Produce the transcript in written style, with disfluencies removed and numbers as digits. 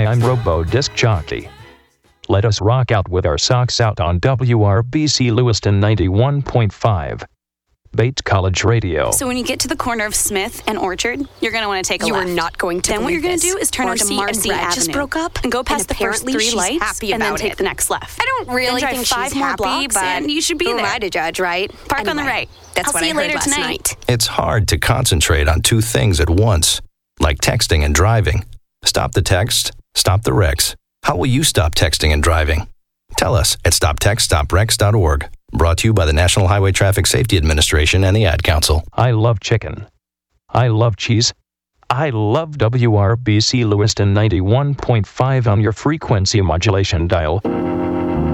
I'm Robo Disc Jockey. Let us rock out with our socks out on WRBC Lewiston 91.5. Bait College Radio. So when you get to the corner of Smith and Orchard, you're going to want to take a left. You are not going to. Then what you're going to do is turn onto Marcy Avenue. Just broke up and go past the first 3 lights happy and then about take it. the next left. I don't really then think drive 5 she's more happy, blocks but and you should be who there. am I to judge, right? Park on the right. That's I'll what see I you heard later last tonight. night. It's hard to concentrate on 2 things at once, like texting and driving. Stop the text, stop the wrecks. How will you stop texting and driving? Tell us at stoptextstopwrecks.org. Brought to you by the National Highway Traffic Safety Administration and the Ad Council. I love chicken. I love cheese. I love WRBC Lewiston 91.5 on your frequency modulation dial.